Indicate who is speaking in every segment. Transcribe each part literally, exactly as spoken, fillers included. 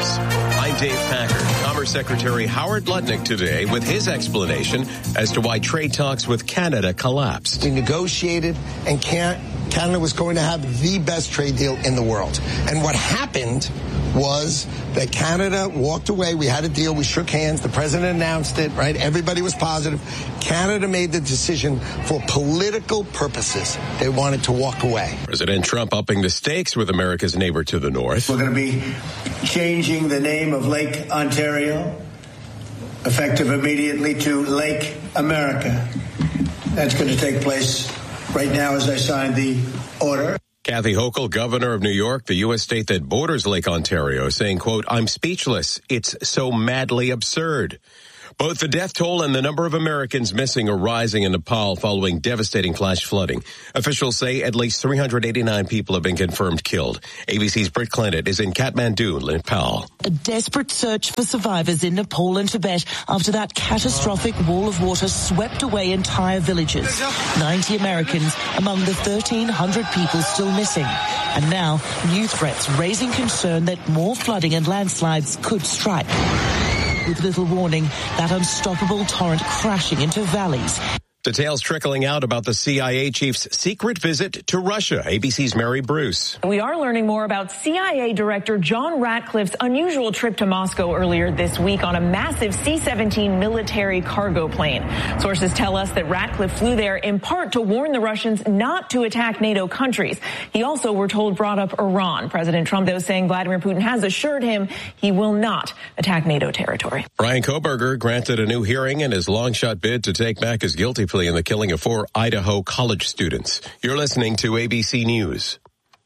Speaker 1: News. I'm Dave Packer. Commerce Secretary Howard Lutnick today with his explanation as to why trade talks with Canada collapsed.
Speaker 2: We negotiated, and Canada was going to have the best trade deal in the world. And what happened was that Canada walked away. We had a deal. We shook hands. The president announced it, right? Everybody was positive. Canada made the decision for political purposes. They wanted to walk away.
Speaker 1: President Trump upping the stakes with America's neighbor to the north.
Speaker 3: We're going to be changing the name of Lake Ontario, effective immediately, to Lake America. That's going to take place right now as I sign the order.
Speaker 1: Kathy Hochul, governor of New York, the U S state that borders Lake Ontario, saying, quote, I'm speechless. It's so madly absurd. Both the death toll and the number of Americans missing are rising in Nepal following devastating flash flooding. Officials say at least three hundred eighty-nine people have been confirmed killed. A B C's Britt Clennett is in Kathmandu, Nepal.
Speaker 4: A desperate search for survivors in Nepal and Tibet after that catastrophic wall of water swept away entire villages. ninety Americans among the thirteen hundred people still missing. And now, new threats raising concern that more flooding and landslides could strike. With little warning, that unstoppable torrent crashing into valleys.
Speaker 1: Details trickling out about the C I A chief's secret visit to Russia. A B C's Mary Bruce.
Speaker 5: We are learning more about C I A Director John Ratcliffe's unusual trip to Moscow earlier this week on a massive C seventeen military cargo plane. Sources tell us that Ratcliffe flew there in part to warn the Russians not to attack NATO countries. He also, we're told, brought up Iran. President Trump, though, saying Vladimir Putin has assured him he will not attack NATO territory.
Speaker 1: Bryan Kohberger granted a new hearing in his long-shot bid to take back his guilty plea in the killing of four Idaho college students. You're listening to A B C News.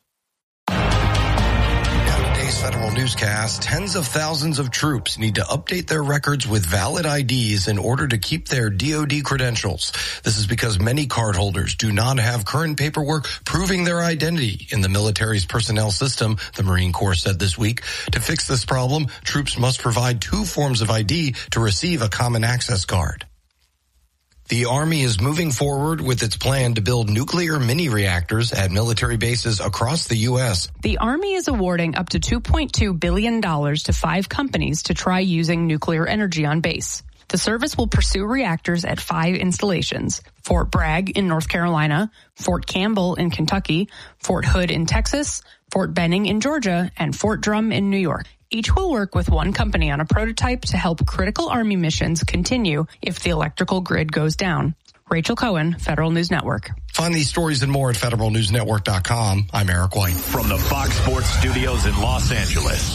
Speaker 6: On today's Federal Newscast, tens of thousands of troops need to update their records with valid I Ds in order to keep their D O D credentials. This is because many cardholders do not have current paperwork proving their identity in the military's personnel system, the Marine Corps said this week. To fix this problem, troops must provide two forms of I D to receive a common access card. The Army is moving forward with its plan to build nuclear mini-reactors at military bases across the U S.
Speaker 7: The Army is awarding up to two point two billion dollars to five companies to try using nuclear energy on base. The service will pursue reactors at five installations: Fort Bragg in North Carolina, Fort Campbell in Kentucky, Fort Hood in Texas, Fort Benning in Georgia, and Fort Drum in New York. Each will work with one company on a prototype to help critical Army missions continue if the electrical grid goes down. Rachel Cohen, Federal News Network.
Speaker 6: Find these stories and more at federal news network dot com. I'm Eric White.
Speaker 8: From the Fox Sports Studios in Los Angeles,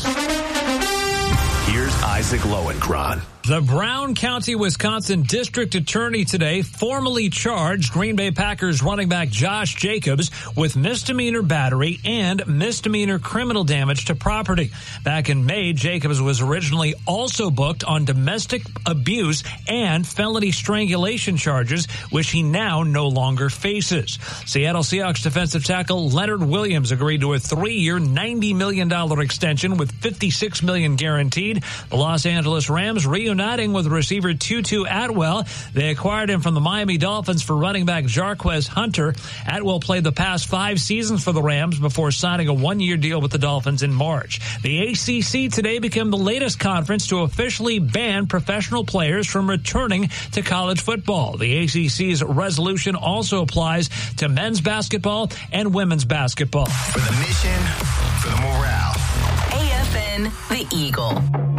Speaker 8: here's Isaac Lowenkron.
Speaker 9: The Brown County, Wisconsin District Attorney today formally charged Green Bay Packers running back Josh Jacobs with misdemeanor battery and misdemeanor criminal damage to property. Back in May, Jacobs was originally also booked on domestic abuse and felony strangulation charges, which he now no longer faces. Seattle Seahawks defensive tackle Leonard Williams agreed to a three-year, ninety million dollars extension with fifty-six million dollars guaranteed. The Los Angeles Rams reunited Uniting with receiver Tutu Atwell. They acquired him from the Miami Dolphins for running back Jarquez Hunter. Atwell played the past five seasons for the Rams before signing a one-year deal with the Dolphins in March. The A C C today became the latest conference to officially ban professional players from returning to college football. The A C C's resolution also applies to men's basketball and women's basketball.
Speaker 8: For the mission, for the morale.
Speaker 10: A F N, The Eagle.